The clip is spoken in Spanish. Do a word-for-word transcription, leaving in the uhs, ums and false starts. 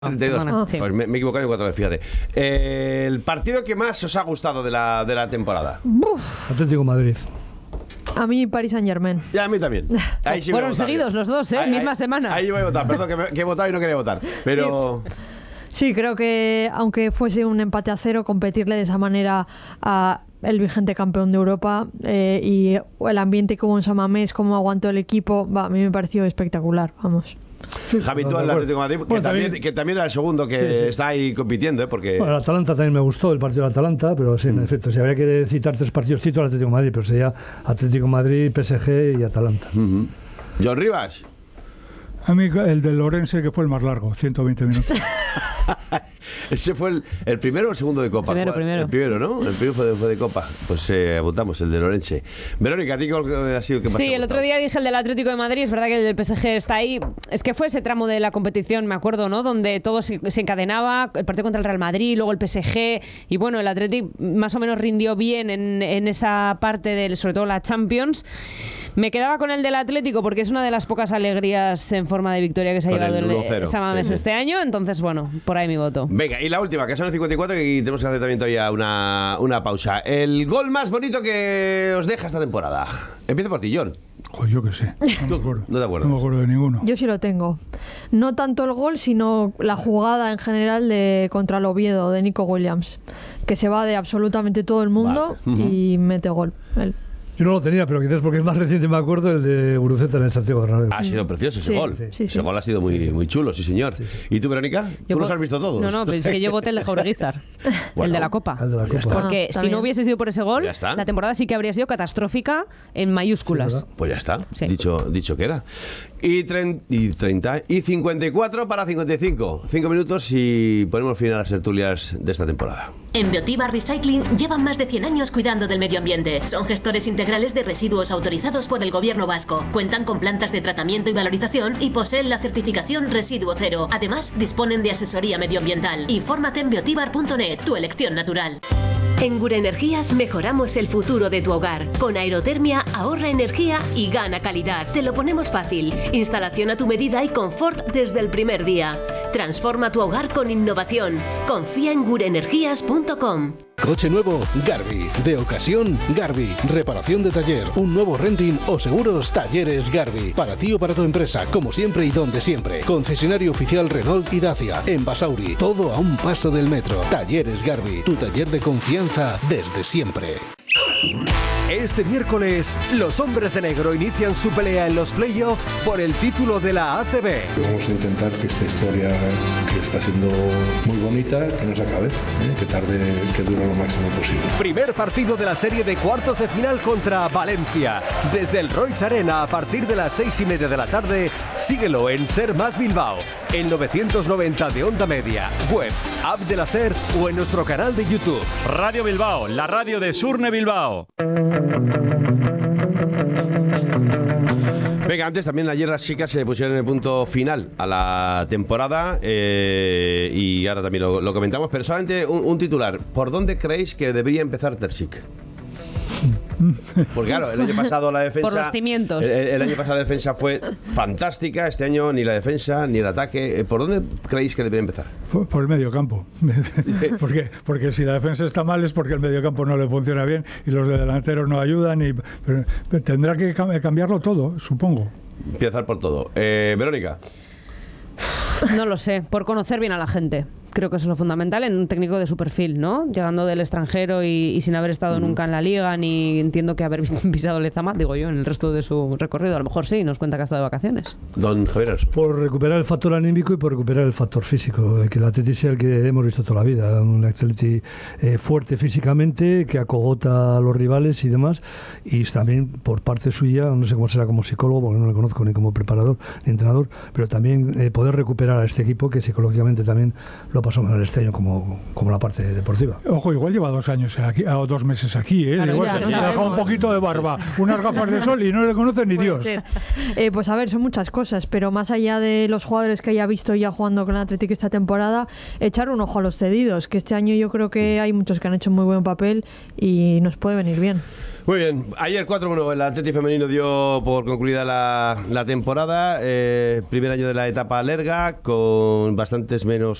treinta y dos. Ah, sí. Pues me, me he equivocado en cuatro, fíjate. Eh, el partido que más os ha gustado de la, de la temporada. Uf. Atlético Madrid. A mí Paris Saint-Germain. Ya, a mí también. Ahí sí Fueron voy a votar seguidos yo. los dos, ¿eh? Ahí, Misma ahí, semana. Ahí voy a votar, perdón, que, me, que he votado y no quería votar. Pero... Sí, creo que aunque fuese un empate a cero, competirle de esa manera a el vigente campeón de Europa eh, y el ambiente que hubo en San Mamés, cómo aguantó el equipo, va, a mí me pareció espectacular, vamos. Sí, Javi, no, tú de el acuerdo. Atlético de Madrid, que, Bueno, también, también- que también era el segundo que Sí, sí. está ahí compitiendo, ¿eh? Porque... Bueno, el Atalanta también me gustó, el partido del Atalanta, pero sí, en efecto, si habría que citar tres partidos, cito al Atlético de Madrid, pero sería Atlético de Madrid, P S G y Atalanta. Uh-huh. John Rivas. A mí el del Orense, que fue el más largo, ciento veinte minutos. Ese fue el, el primero o el segundo de Copa. Primero, ¿Cuál? primero. El primero, ¿no? El primero fue de, fue de Copa. Pues eh, apuntamos, el de Lorense. Verónica, ¿a ti cuál ha sido el que más te Sí, ha el otro gustado? día dije el del Atlético de Madrid, es verdad que el del P S G está ahí. Es que fue ese tramo de la competición, me acuerdo, ¿no? Donde todo se, se encadenaba, el partido contra el Real Madrid, luego el P S G, y bueno, el Atlético más o menos rindió bien en, en esa parte, del, sobre todo la Champions. Me quedaba con el del Atlético porque es una de las pocas alegrías en forma de victoria que se ha Con llevado el el, uno cero, el San Mamés sí, sí. este año, entonces bueno, por ahí mi voto. Venga, y la última, que son el cincuenta y cuatro, y tenemos que hacer también todavía una, una pausa. El gol más bonito que os deja esta temporada. Empieza por ti, John. Joder, yo qué sé. No me acuerdo. ¿No te acuerdas? No me acuerdo de ninguno. Yo sí lo tengo. No tanto el gol, sino la jugada en general de contra el Oviedo, de Nico Williams, que se va de absolutamente todo el mundo Vale. y mete gol. Él. Yo no lo tenía, pero quizás porque es más reciente, me acuerdo, el de Guruceta en el Santiago Bernabéu. Ha sido precioso ese Sí, gol. sí, sí, ese sí. gol ha sido muy, muy chulo, sí, señor. ¿Y tú, Verónica? ¿Tú los vo- has visto todos? No, no, pero es que yo voté el de Jaureguizar, el Bueno, de la Copa. el de la Ya Copa. está. Porque Ah, si también. no hubiese sido por ese gol, Ya está. la temporada sí que habría sido catastrófica en mayúsculas. Sí, ¿verdad? Pues ya está, Sí. dicho, dicho que era. Y, tren- y treinta y cincuenta y cuatro para cincuenta y cinco. Cinco minutos y ponemos fin a las tertulias de esta temporada. En Biotiva Recycling llevan más de cien años cuidando del medio ambiente. Son gestores integrales de residuos autorizados por el gobierno vasco. Cuentan con plantas de tratamiento y valorización y poseen la certificación Residuo Cero. Además, disponen de asesoría medioambiental. Infórmate en biotibar punto net, tu elección natural. En Gure Energías mejoramos el futuro de tu hogar. Con aerotermia ahorra energía y gana calidad. Te lo ponemos fácil. Instalación a tu medida y confort desde el primer día. Transforma tu hogar con innovación. Confía en gure energías punto com. Coche nuevo, Garbi. De ocasión, Garbi. Reparación de taller, un nuevo renting o seguros, Talleres Garbi. Para ti o para tu empresa, como siempre y donde siempre. Concesionario oficial Renault y Dacia. En Basauri, todo a un paso del metro. Talleres Garbi, tu taller de confianza desde siempre. Este miércoles, los hombres de negro inician su pelea en los playoffs por el título de la A C B. Vamos a intentar que esta historia, que está siendo muy bonita, que no se acabe, ¿eh? que tarde, que dure lo máximo posible. Primer partido de la serie de cuartos de final contra Valencia. Desde el Royce Arena a partir de las seis y media de la tarde, síguelo en Ser Más Bilbao, en novecientos noventa de Onda Media, web, app de la Ser o en nuestro canal de YouTube. Radio Bilbao, la radio de Surne Bilbao. Venga, antes también ayer las chicas se pusieron el punto final a la temporada eh, y ahora también lo, lo comentamos, pero solamente un, un titular. ¿Por dónde creéis que debería empezar Terzic? Porque claro, el año pasado la defensa... Por los cimientos. El, el año pasado la defensa fue fantástica, este año ni la defensa ni el ataque. ¿Por dónde creéis que debería empezar? Por, por el medio campo. porque, porque si la defensa está mal es porque el medio campo no le funciona bien y los de delanteros no ayudan. Y, pero, pero tendrá que cam- cambiarlo todo, supongo. Empezar por todo. Eh, Verónica. No lo sé, por conocer bien a la gente. Creo que eso es lo fundamental en un técnico de su perfil, ¿no? Llegando del extranjero y, y sin haber estado mm. nunca en la liga, ni entiendo que haber pisado Lezama, digo yo, en el resto de su recorrido. A lo mejor sí, nos cuenta que ha estado de vacaciones. Don Javier Arso. Por recuperar el factor anímico y por recuperar el factor físico, que el Atleti sea el que hemos visto toda la vida, un Atleti eh, fuerte físicamente, que acogota a los rivales y demás, y también por parte suya, no sé cómo será como psicólogo, porque no le conozco ni como preparador ni entrenador, pero también eh, poder recuperar a este equipo que psicológicamente también lo lo pasó mejor este año como, como la parte deportiva. Ojo, igual lleva dos años aquí, o dos meses aquí, ¿eh? Claro, igual ya, se no le ha dejado un sabemos. poquito de barba, unas gafas de sol y no le conoce ni Puede Dios. ser. Eh, pues a ver, son muchas cosas, pero más allá de los jugadores que haya visto ya jugando con el Athletic esta temporada, echar un ojo a los cedidos, que este año yo creo que hay muchos que han hecho muy buen papel y nos puede venir bien. Muy bien, ayer cuatro uno el Athletic femenino dio por concluida la, la temporada, eh, primer año de la etapa larga, con bastantes menos